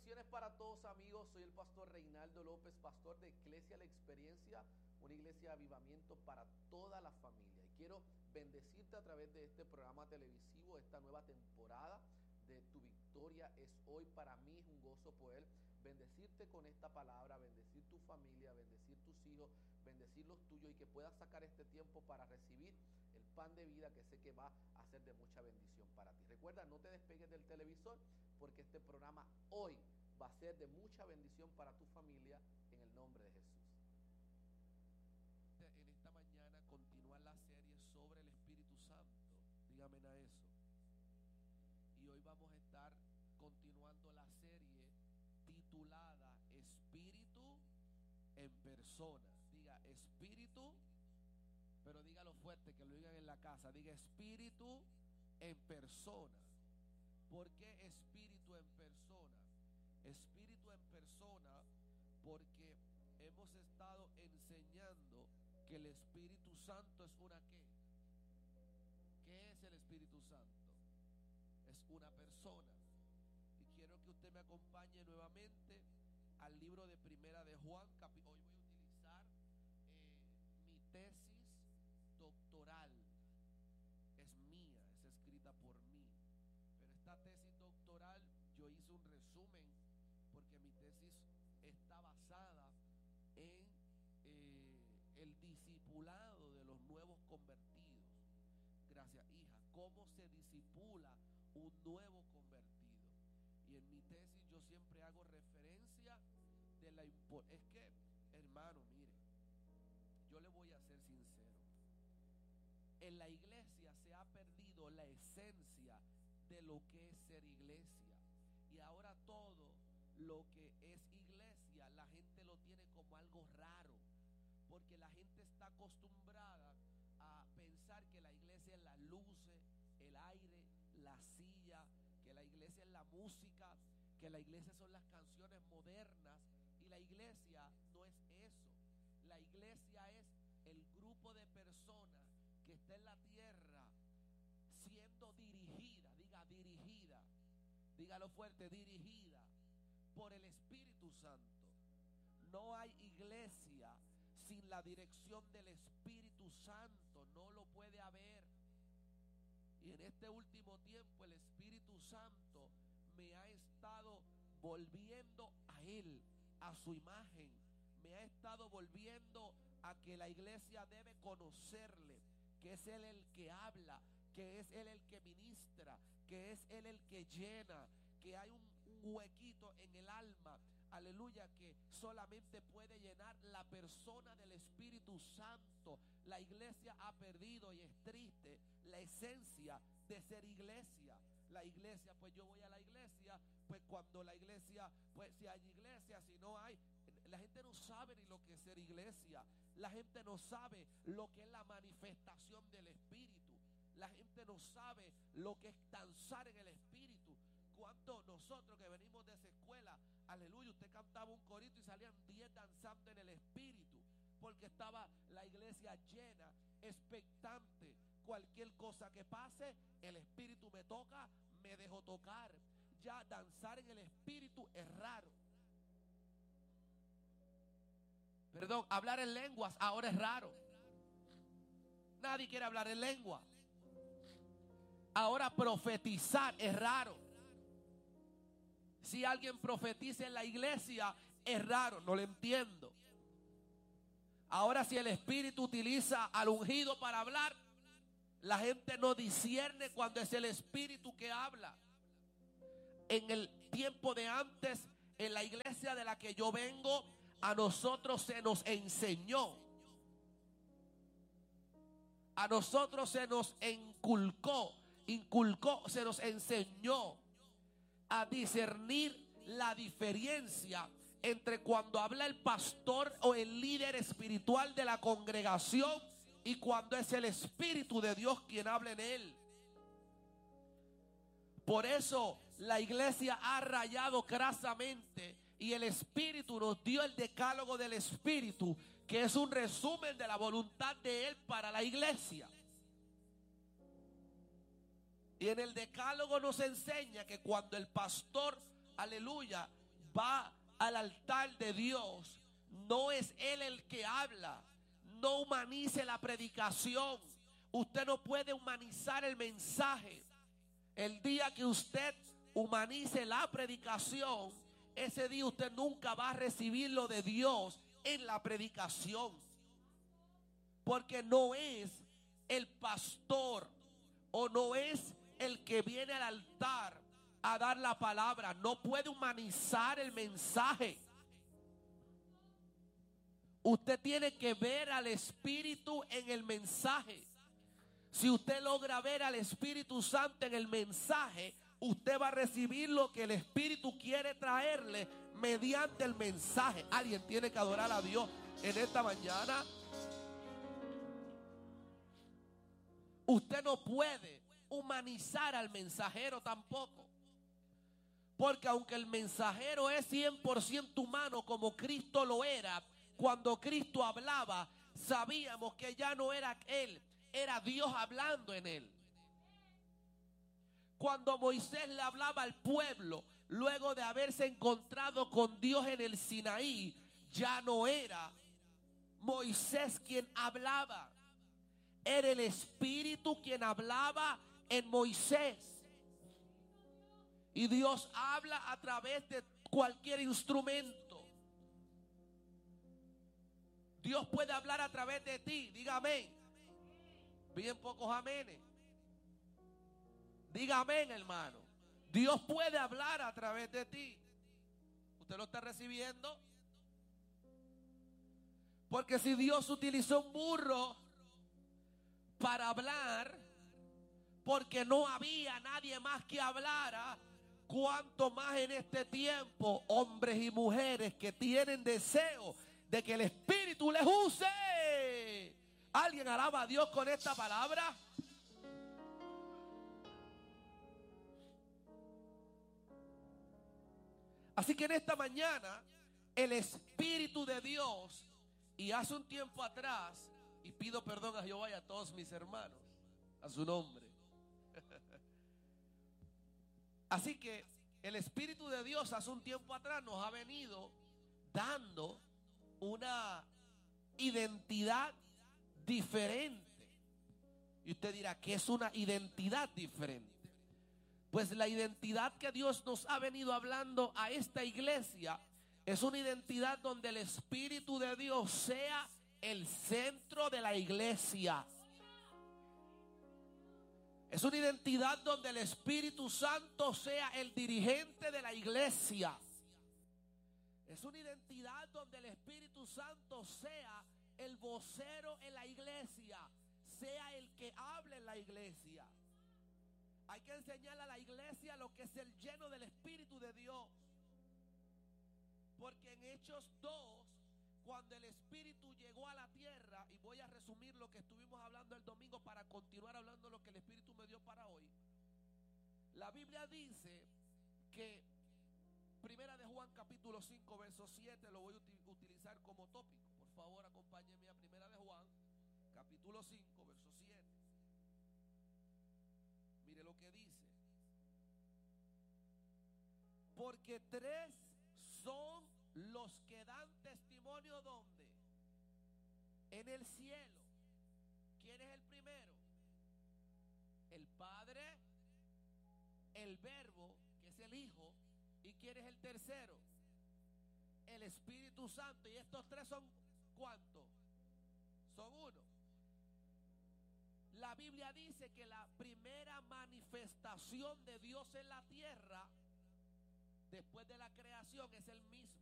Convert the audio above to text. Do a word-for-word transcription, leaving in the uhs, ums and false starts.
Bendiciones para todos, amigos. Soy el pastor Reinaldo López, pastor de Iglesia La Experiencia, una iglesia de avivamiento para toda la familia. Y quiero bendecirte a través de este programa televisivo, esta nueva temporada de Tu Victoria es Hoy. Para mí es un gozo poder bendecirte con esta palabra, bendecir tu familia, bendecir tus hijos, bendecir los tuyos, y que puedas sacar este tiempo para recibir el pan de vida que sé que va a ser de mucha bendición para ti. Recuerda, no te despegues del televisor, porque este programa hoy va a ser de mucha bendición para tu familia, en el nombre de Jesús. En esta mañana continúa la serie sobre el Espíritu Santo. Dígame a eso. Y hoy vamos a estar continuando la serie titulada Espíritu en persona. Diga Espíritu, pero dígalo fuerte, que lo digan en la casa. Diga Espíritu en persona. ¿Por qué Espíritu en persona? Espíritu en persona porque hemos estado enseñando que el Espíritu Santo es una ¿qué? ¿Qué es el Espíritu Santo? Es una persona. Y quiero que usted me acompañe nuevamente al libro de Primera de Juan. Hoy voy a utilizar eh, mi tesis doctoral. Es mía, es escrita por mí. Pero esta tesis doctoral yo hice un resumen, porque mi tesis está basada en eh, el discipulado de los nuevos convertidos. Gracias, hija. ¿Cómo se discipula un nuevo convertido? Y en mi tesis yo siempre hago referencia de la importancia. Es que, hermano, mire, yo le voy a ser sincero. En la iglesia se ha perdido la esencia de lo que es ser iglesia. Y ahora todo lo que es iglesia, la gente lo tiene como algo raro, porque la gente está acostumbrada a pensar que la iglesia es las luces, el aire, la silla, que la iglesia es la música, que la iglesia son las canciones modernas. Y la iglesia no es eso. La iglesia es el grupo de personas que está en la tierra siendo dirigida, diga dirigida, dígalo fuerte, dirigida por el Espíritu Santo. No hay iglesia sin la dirección del Espíritu Santo, no lo puede haber. Y en este último tiempo el Espíritu Santo me ha estado volviendo a Él, a su imagen. Me ha estado volviendo a que la iglesia debe conocerle, que es Él el que habla, que es Él el que ministra, que es Él el que llena, que hay un, un huequito en el alma, aleluya, que solamente puede llenar la persona del Espíritu Santo. La iglesia ha perdido, y es triste, la esencia de ser iglesia. La iglesia, pues yo voy a la iglesia, pues cuando la iglesia, pues si hay iglesia, si no hay, la gente no sabe ni lo que es ser iglesia. La gente no sabe lo que es la manifestación del Espíritu. La gente no sabe lo que es danzar en el Espíritu. Cuando nosotros que venimos de esa escuela, aleluya, usted cantaba un corito y salían diez danzando en el Espíritu, porque estaba la iglesia llena, expectante. Cualquier cosa que pase, el Espíritu me toca, me dejo tocar. Ya danzar en el Espíritu es raro. Perdón, hablar en lenguas ahora es raro. Nadie quiere hablar en lengua. Ahora profetizar es raro. Si alguien profetiza en la iglesia es raro, no lo entiendo. Ahora si el Espíritu utiliza al ungido para hablar, la gente no discierne cuando es el Espíritu que habla. En el tiempo de antes, en la iglesia de la que yo vengo, a nosotros se nos enseñó, a nosotros se nos inculcó, inculcó, se nos enseñó a discernir la diferencia entre cuando habla el pastor o el líder espiritual de la congregación y cuando es el Espíritu de Dios quien habla en él. Por eso la iglesia ha rayado crasamente, y el Espíritu nos dio el decálogo del Espíritu, que es un resumen de la voluntad de Él para la iglesia. Y en el decálogo nos enseña que cuando el pastor, aleluya, va al altar de Dios, no es Él el que habla. No humanice la predicación. Usted no puede humanizar el mensaje. El día que usted humanice la predicación, ese día usted nunca va a recibir lo de Dios en la predicación. Porque no es el pastor o no es el que viene al altar a dar la palabra. No puede humanizar el mensaje. Usted tiene que ver al Espíritu en el mensaje. Si usted logra ver al Espíritu Santo en el mensaje, usted va a recibir lo que el Espíritu quiere traerle mediante el mensaje. Alguien tiene que adorar a Dios en esta mañana. Usted no puede humanizar al mensajero tampoco. Porque aunque el mensajero es cien por ciento humano como Cristo lo era, cuando Cristo hablaba, sabíamos que ya no era Él, era Dios hablando en Él. Cuando Moisés le hablaba al pueblo, luego de haberse encontrado con Dios en el Sinaí, ya no era Moisés quien hablaba. Era el Espíritu quien hablaba en Moisés. Y Dios habla a través de cualquier instrumento. Dios puede hablar a través de ti. Diga amén. Bien pocos amenes. Diga amén, hermano. Dios puede hablar a través de ti. ¿Usted lo está recibiendo? Porque si Dios utilizó un burro para hablar, porque no había nadie más que hablara, cuánto más en este tiempo hombres y mujeres que tienen deseo de que el Espíritu les use. ¿Alguien alaba a Dios con esta palabra? Así que en esta mañana el Espíritu de Dios, y hace un tiempo atrás, y pido perdón a Jehová y a todos mis hermanos, a su nombre. Así que el Espíritu de Dios hace un tiempo atrás nos ha venido dando una identidad diferente. Y usted dirá, ¿qué es una identidad diferente? Pues la identidad que Dios nos ha venido hablando a esta iglesia es una identidad donde el Espíritu de Dios sea el centro de la iglesia. Es una identidad donde el Espíritu Santo sea el dirigente de la iglesia. Es una identidad donde el Espíritu Santo sea el vocero en la iglesia, sea el que hable en la iglesia. Hay que enseñarle a la iglesia lo que es el lleno del Espíritu de Dios. Porque en Hechos dos, cuando el Espíritu llegó a la tierra, y voy a resumir lo que estuvimos hablando el domingo para continuar hablando lo que el Espíritu me dio para hoy. La Biblia dice que Primera de Juan capítulo cinco verso siete, lo voy a uti- utilizar como tópico. Por favor, acompáñenme a Primera de Juan capítulo cinco verso siete. Mire lo que dice. Porque tres son los que dan testimonio, ¿dónde? En el cielo. ¿Quién es el primero? El Padre, el Verbo, que es el Hijo. ¿Y quién es el tercero? El Espíritu Santo. Y estos tres son ¿cuántos? Son uno. La Biblia dice que la primera manifestación de Dios en la tierra, después de la creación, es el mismo.